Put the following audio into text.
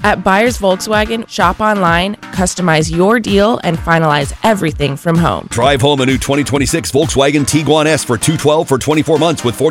At Buyers Volkswagen, shop online, customize your deal, and finalize everything from home. Drive home a new 2026 Volkswagen Tiguan S for $212 for 24 months with